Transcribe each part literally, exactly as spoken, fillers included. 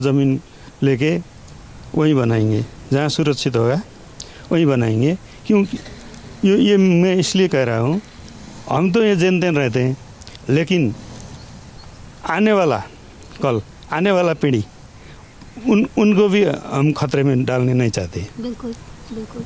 जमीन लेके वहीं बनाएंगे, जहाँ सुरक्षित होगा वहीं बनाएंगे। क्योंकि ये ये मैं इसलिए कह रहा हूँ, हम तो ये जेन तेन रहते हैं, लेकिन आने वाला कल आने वाला पीढ़ी उन उनको भी हम खतरे में डालने नहीं चाहते। बिल्कुल बिल्कुल।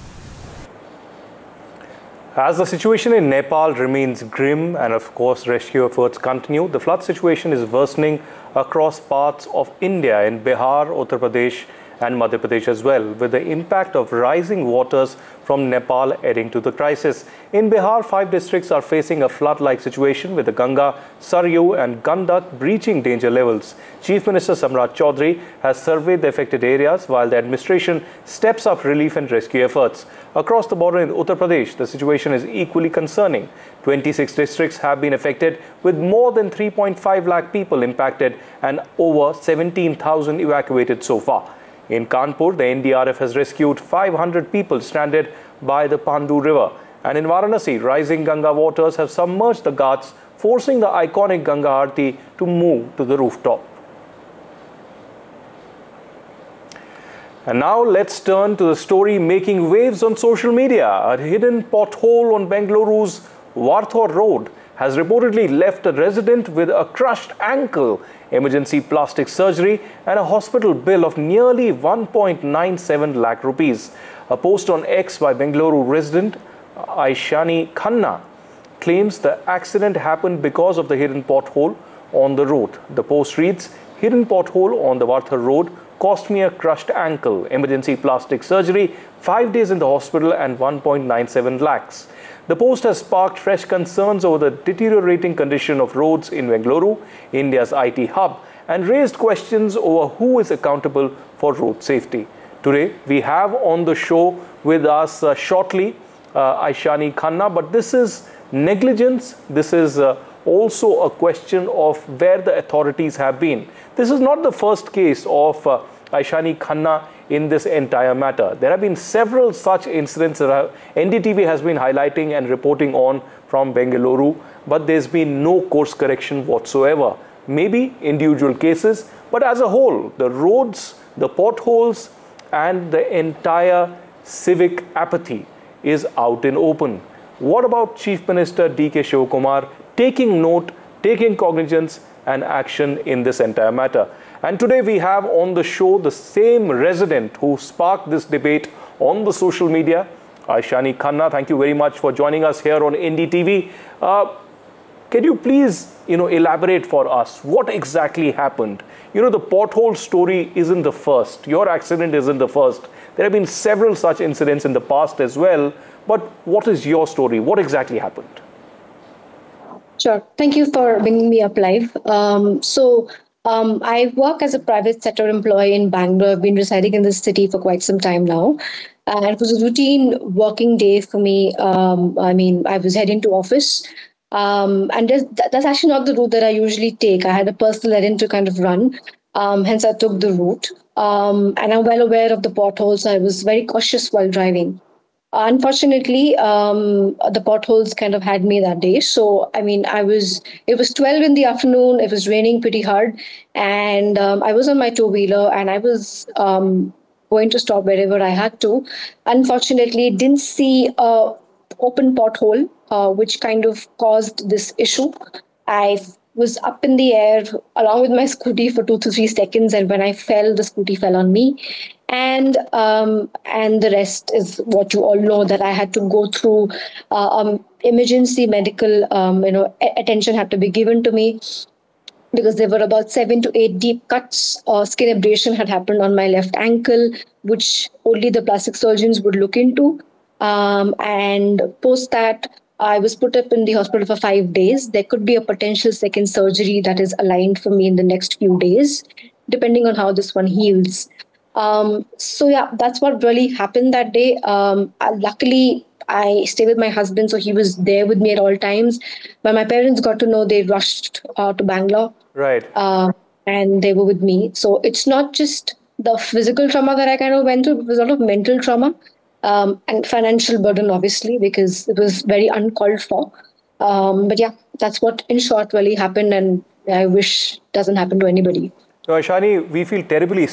As the situation in Nepal remains grim and of course rescue efforts continue, the flood situation is worsening across parts of India in Bihar, Uttar Pradesh and Madhya Pradesh as well, with the impact of rising waters from Nepal adding to the crisis. In Bihar, five districts are facing a flood-like situation with the Ganga, Saryu and Gandak breaching danger levels. Chief Minister Samrat Chaudhary has surveyed the affected areas while the administration steps up relief and rescue efforts. Across the border in Uttar Pradesh, the situation is equally concerning. twenty-six districts have been affected with more than three point five lakh people impacted and over seventeen thousand evacuated so far. In Kanpur, the N D R F has rescued five hundred people stranded by the Pandu River. And in Varanasi, rising Ganga waters have submerged the ghats, forcing the iconic Ganga Aarti to move to the rooftop. And now let's turn to the story making waves on social media. A hidden pothole on Bengaluru's Warthor Road has reportedly left a resident with a crushed ankle, emergency plastic surgery and a hospital bill of nearly one point nine seven lakh rupees. A post on X by Bengaluru resident Aishani Khanna claims the accident happened because of the hidden pothole on the road. The post reads, "Hidden pothole on the Warthor Road cost me a crushed ankle, emergency plastic surgery, five days in the hospital and one point nine seven lakhs. The post has sparked fresh concerns over the deteriorating condition of roads in Bengaluru, India's I T hub, and raised questions over who is accountable for road safety. Today, we have on the show with us uh, shortly uh, Aishani Khanna, but this is negligence. This is uh, also a question of where the authorities have been. This is not the first case of uh, Aishani Khanna in this entire matter. There have been several such incidents that N D T V has been highlighting and reporting on from Bengaluru, but there's been no course correction whatsoever. Maybe individual cases, but as a whole, the roads, the potholes, and the entire civic apathy is out in open. What about Chief Minister D K Shivakumar taking note, taking cognizance and action in this entire matter? And today we have on the show the same resident who sparked this debate on the social media, Aishani Khanna. Thank you very much for joining us here on N D T V. Uh, can you please, you know, elaborate for us what exactly happened? You know, the pothole story isn't the first. Your accident isn't the first. There have been several such incidents in the past as well. But what is your story? What exactly happened? Sure. Thank you for bringing me up live. Um, so um, I work as a private sector employee in Bangalore. I've been residing in this city for quite some time now. And it was a routine working day for me. Um, I mean, I was heading to office. Um, and that's actually not the route that I usually take. I had a personal errand to kind of run. Um, hence, I took the route. Um, and I'm well aware of the potholes. I was very cautious while driving. Unfortunately, um, the potholes kind of had me that day. So, I mean, I was, it was twelve in the afternoon. It was raining pretty hard. And um, I was on my two-wheeler and I was um, going to stop wherever I had to. Unfortunately, didn't see a open pothole, uh, which kind of caused this issue. I was up in the air along with my scooty for two to three seconds. And when I fell, the scooty fell on me. And um, and the rest is what you all know, that I had to go through uh, um, emergency medical um, you know, attention had to be given to me because there were about seven to eight deep cuts. Uh, skin abrasion had happened on my left ankle, which only the plastic surgeons would look into. Um, and post that, I was put up in the hospital for five days. There could be a potential second surgery that is aligned for me in the next few days, depending on how this one heals. Um, so yeah, that's what really happened that day. Um, uh, luckily, I stay with my husband, so he was there with me at all times. When my parents got to know, they rushed uh, to Bangalore. Right. Uh, and they were with me. So it's not just the physical trauma that I kind of went through, it was a lot of mental trauma um, and financial burden, obviously, because it was very uncalled for. Um, but yeah, that's what in short really happened, and I wish doesn't happen to anybody. No, Ishani, we feel terribly